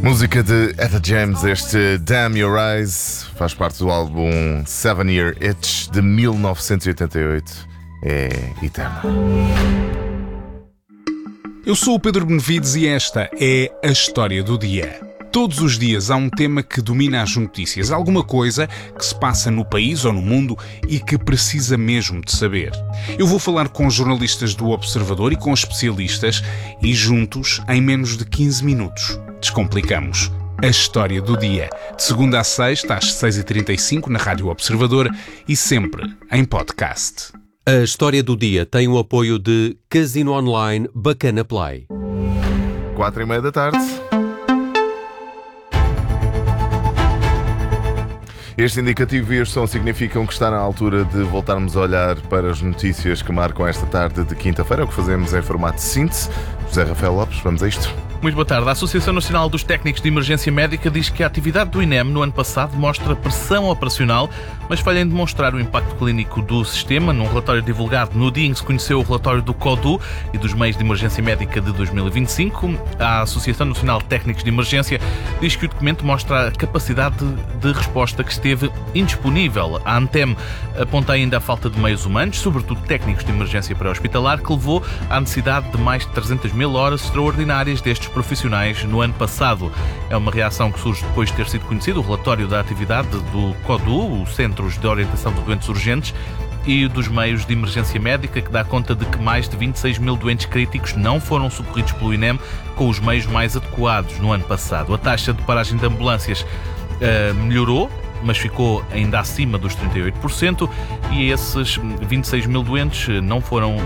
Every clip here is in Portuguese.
Música de Etta James, este Damn Your Eyes, faz parte do álbum 7 Year Itch de 1988. É eterna. Eu sou o Pedro Benevides e esta é a História do Dia. Todos os dias há um tema que domina as notícias, alguma coisa que se passa no país ou no mundo e que precisa mesmo de saber. Eu vou falar com jornalistas do Observador e com especialistas e juntos, em menos de 15 minutos, descomplicamos a História do Dia. De segunda a sexta, às 6h35, na Rádio Observador e sempre em podcast. A História do Dia tem o apoio de Casino Online Bacana Play. 4h30 da tarde. Este indicativo e este som significam que está na altura de voltarmos a olhar para as notícias que marcam esta tarde de quinta-feira, o que fazemos em formato de síntese. José Rafael Lopes, vamos a isto. Muito boa tarde. A Associação Nacional dos Técnicos de Emergência Médica diz que a atividade do INEM no ano passado mostra pressão operacional, mas falha em demonstrar o impacto clínico do sistema. Num relatório divulgado no dia em que se conheceu o relatório do CODU e dos meios de emergência médica de 2025, a Associação Nacional de Técnicos de Emergência diz que o documento mostra a capacidade de resposta que esteve indisponível. A ANTEM aponta ainda a falta de meios humanos, sobretudo técnicos de emergência pré-hospitalar, que levou à necessidade de mais de 300 mil horas extraordinárias destes profissionais no ano passado. É uma reação que surge depois de ter sido conhecido o relatório da atividade do CODU, o Centros de Orientação de Doentes Urgentes, e dos meios de emergência médica, que dá conta de que mais de 26 mil doentes críticos não foram socorridos pelo INEM com os meios mais adequados no ano passado. A taxa de paragem de ambulâncias melhorou, mas ficou ainda acima dos 38%, e esses 26 mil doentes não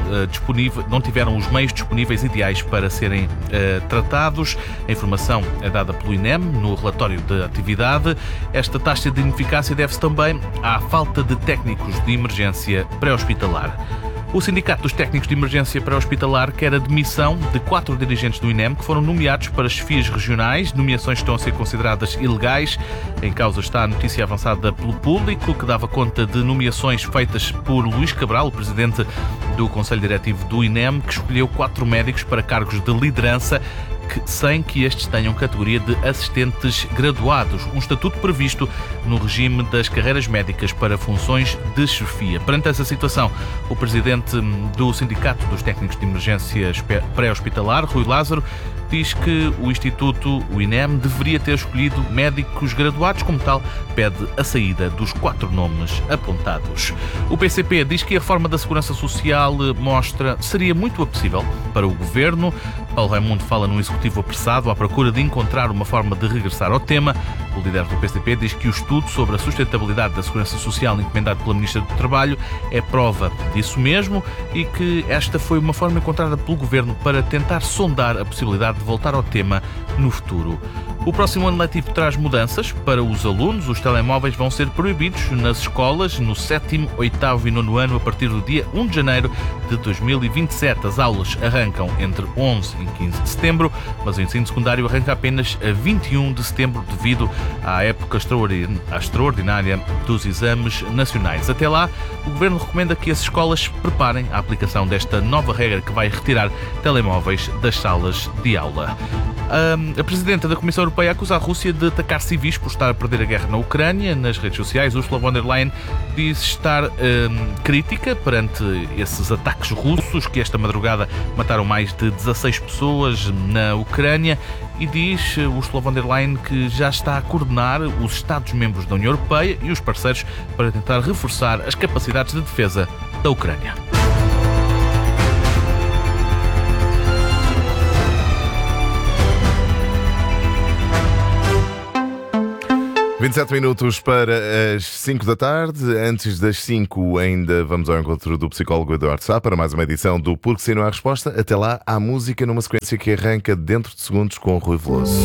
tiveram os meios disponíveis ideais para serem tratados. A informação é dada pelo INEM no relatório de atividade. Esta taxa de ineficácia deve-se também à falta de técnicos de emergência pré-hospitalar. O Sindicato dos Técnicos de Emergência Pré-Hospitalar quer a demissão de 4 dirigentes do INEM que foram nomeados para chefias regionais, nomeações que estão a ser consideradas ilegais. Em causa está a notícia avançada pelo Público, que dava conta de nomeações feitas por Luís Cabral, o presidente do Conselho Diretivo do INEM, que escolheu 4 médicos para cargos de liderança, sem que estes tenham categoria de assistentes graduados, um estatuto previsto no regime das carreiras médicas para funções de chefia. Perante essa situação, o presidente do Sindicato dos Técnicos de Emergência Pré-Hospitalar, Rui Lázaro, diz que o Instituto, o INEM, deveria ter escolhido médicos graduados, como tal, pede a saída dos 4 nomes apontados. O PCP diz que a reforma da Segurança Social seria muito apetecível para o Governo. Paulo Raimundo fala num executivo apressado à procura de encontrar uma forma de regressar ao tema. O líder do PCP diz que o estudo sobre a sustentabilidade da Segurança Social encomendado pela Ministra do Trabalho é prova disso mesmo e que esta foi uma forma encontrada pelo Governo para tentar sondar a possibilidade de voltar ao tema no futuro. O próximo ano letivo traz mudanças para os alunos. Os telemóveis vão ser proibidos nas escolas no 7º, 8º e 9º ano a partir do dia 1 de janeiro de 2027. As aulas arrancam entre 11 e 15 de setembro, mas o ensino secundário arranca apenas a 21 de setembro devido à época extraordinária dos exames nacionais. Até lá, o Governo recomenda que as escolas preparem a aplicação desta nova regra que vai retirar telemóveis das salas de aula. A Presidenta da Comissão Europeia acusa a Rússia de atacar civis por estar a perder a guerra na Ucrânia. Nas redes sociais, Ursula von der Leyen diz estar crítica perante esses ataques russos, que esta madrugada mataram mais de 16 pessoas na Ucrânia, e diz Ursula von der Leyen que já está a coordenar os Estados-membros da União Europeia e os parceiros para tentar reforçar as capacidades de defesa da Ucrânia. ...27 minutos para as 5 da tarde. Antes das 5 ainda vamos ao encontro do psicólogo Eduardo Sá para mais uma edição do Porque Sim Não Há Resposta. Até lá, há música numa sequência que arranca dentro de segundos com o Rui Veloso.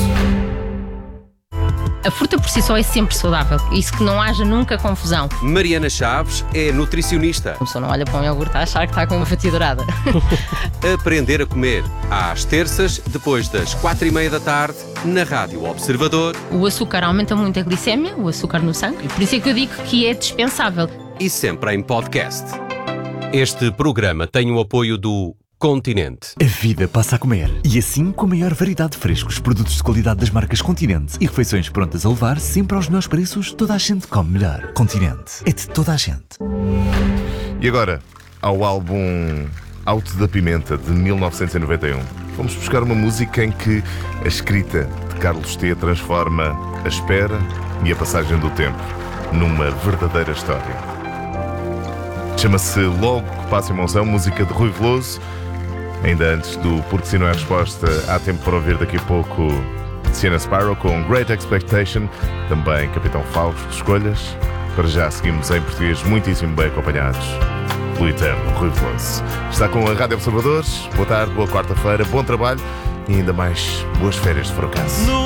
A fruta por si só é sempre saudável. Isso que não haja nunca confusão. Mariana Chaves é nutricionista. A pessoa não olha para um iogurte a achar que está com uma fatia dourada. Aprender a comer. Às terças, depois das 4h30 da tarde, na Rádio Observador. O açúcar aumenta muito a glicémia, o açúcar no sangue. Por isso é que eu digo que é dispensável. E sempre em podcast. Este programa tem o apoio do Continente. A vida passa a comer. E assim, com a maior variedade de frescos, produtos de qualidade das marcas Continente e refeições prontas a levar, sempre aos melhores preços, toda a gente come melhor. Continente. É de toda a gente. E agora, ao álbum Alto da Pimenta, de 1991. Vamos buscar uma música em que a escrita de Carlos T transforma a espera e a passagem do tempo numa verdadeira história. Chama-se Logo que Passa em Monção, música de Rui Veloso. Ainda antes do Porque Se Não É Resposta, há tempo para ouvir daqui a pouco Sienna Sparrow com Great Expectation, também Capitão Fausto, escolhas. Para já seguimos em português muitíssimo bem acompanhados pelo eterno Rui Veloso. Está com a Rádio Observadores. Boa tarde, boa quarta-feira, bom trabalho e ainda mais boas férias de fracasso.